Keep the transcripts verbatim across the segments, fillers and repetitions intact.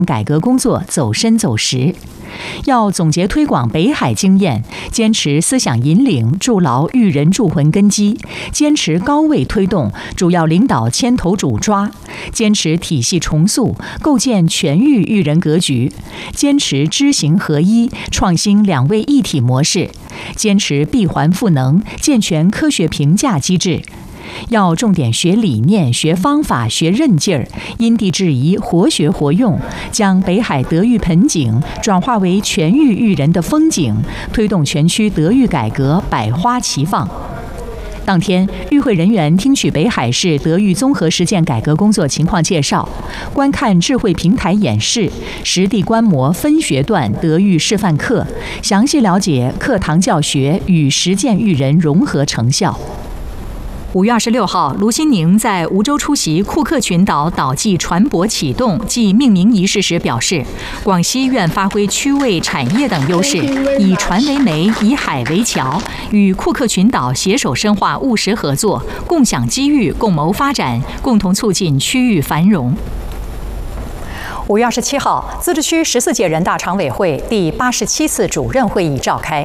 改革工作走深走实。要总结推广北海经验，坚持思想引领，筑牢育人铸魂根基；坚持高位推动，主要领导牵头主抓；坚持体系重塑，构建全域育人格局；坚持知行合一，创新两位一体模式；坚持闭环赋能，健全科学评价机制。要重点学理念、学方法、学韧劲儿，因地制宜，活学活用，将北海德育盆景转化为全域育人的风景，推动全区德育改革百花齐放。当天，与会人员听取北海市德育综合实践改革工作情况介绍，观看智慧平台演示，实地观摩分学段德育示范课，详细了解课堂教学与实践育人融合成效。五月二十六号，卢新宁在梧州出席库克群岛岛际船舶启动暨命名仪式时表示，广西愿发挥区位、产业等优势，以船为媒，以海为桥，与库克群岛携手深化务实合作，共享机遇，共谋发展，共同促进区域繁荣。五月二十七号，自治区十四届人大常委会第八十七次主任会议召开。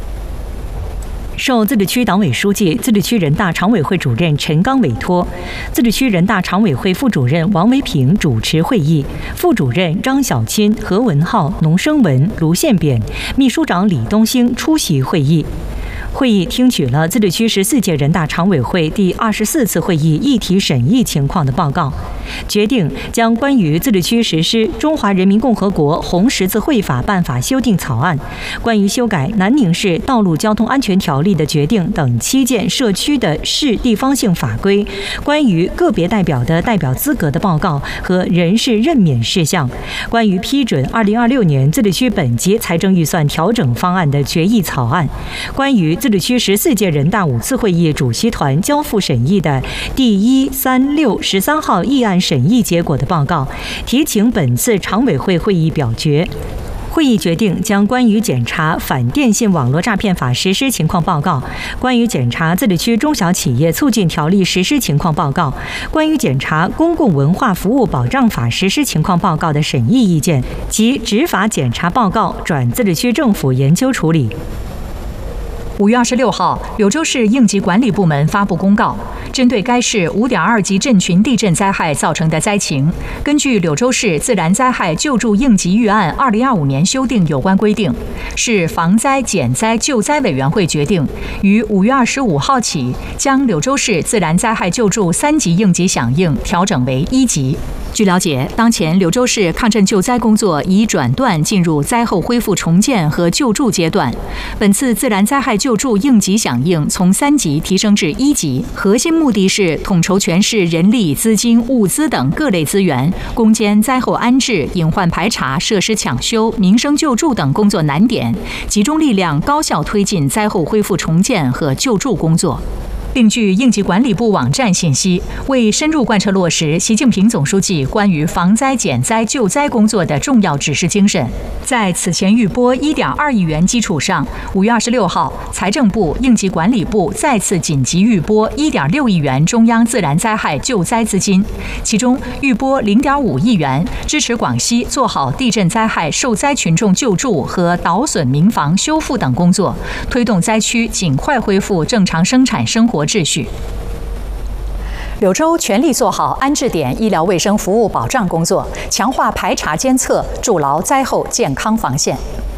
受自治区党委书记、自治区人大常委会主任陈刚委托，自治区人大常委会副主任王维平主持会议，副主任张小钦、何文浩、农生文、卢宪扁，秘书长李东兴出席会议。会议听取了自治区十四届人大常委会第二十四次会议议题审议情况的报告，决定将关于自治区实施《中华人民共和国红十字会法》办法修订草案、关于修改南宁市道路交通安全条例的决定等七件社区的市地方性法规、关于个别代表的代表资格的报告和人事任免事项、关于批准二零二六年自治区本级财政预算调整方案的决议草案、关于自治区十四届人大五次会议主席团交付审议的第一、三、六、十三号议案审议结果的报告，提请本次常委会会议表决。会议决定将关于检查反电信网络诈骗法实施情况报告、关于检查自治区中小企业促进条例实施情况报告、关于检查公共文化服务保障法实施情况报告的审议意见及执法检查报告转自治区政府研究处理。 五月二十六号，柳州市应急管理部门发布公告，针对该市五点二级震群地震灾害造成的灾情，根据柳州市自然灾害救助应急预案二零二五年修订有关规定，市防灾减灾救灾委员会决定，于五月二十五号起，将柳州市自然灾害救助三级应急响应调整为一级。据了解，当前柳州市抗震救灾工作已转段进入灾后恢复重建和救助阶段。本次自然灾害救助应急响应从三级提升至一级，核心目的是统筹全市人力、资金、物资等各类资源，攻坚灾后安置、隐患排查、设施抢修、民生救助等工作难点，集中力量高效推进灾后恢复重建和救助工作。并据应急管理部网站信息，为深入贯彻落实习近平总书记关于防灾减灾救灾工作的重要指示精神，在此前预拨一点二亿元基础上，五月二十六号，财政部、应急管理部再次紧急预拨一点六亿元中央自然灾害救灾资金，其中预拨零点五亿元支持广西做好地震灾害受灾群众救助和倒损民房修复等工作，推动灾区尽快恢复正常生产生活秩序。柳州全力做好安置点医疗卫生服务保障工作，强化排查监测，筑牢灾后健康防线。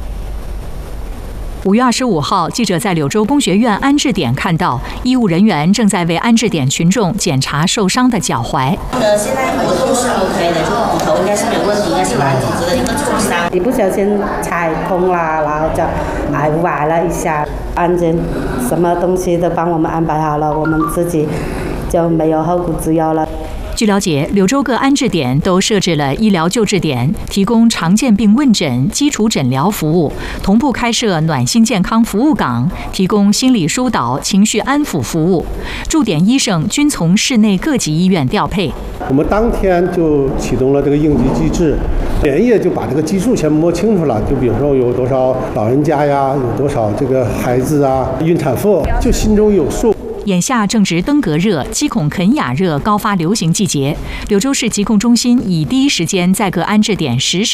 五月二十五号，记者在柳州工学院安置点看到，医务人员正在为安置点群众检查受伤的脚踝。 呃，现在活动是 OK 的，就骨头应该是没有问题，应该是软骨质的一个挫伤。 一不小心踩空了，然后就哎崴了一下。安检什么东西都帮我们安排好了，我们自己就没有后顾之忧了。 据了解，柳州各安置点都设置了医疗救治点，提供常见病问诊、基础诊疗服务，同步开设暖心健康服务岗，提供心理疏导、情绪安抚服务。驻点医生均从市内各级医院调配。 我们当天就启动了这个应急机制，连夜就把这个基数全摸清楚了。就比如说有多少老人家呀，有多少这个孩子啊、孕产妇，就心中有数。 眼下正值登革热、鸡孔肯雅热高发流行季节，柳州市疾控中心已第一时间在各安置点实施